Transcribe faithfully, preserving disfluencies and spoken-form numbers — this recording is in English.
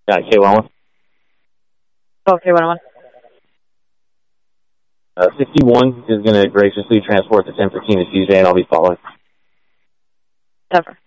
Yeah, K one one. Oh, K one one. Uh, sixty-one is going to graciously transport to ten fifteen to C J, and I'll be following. Ever.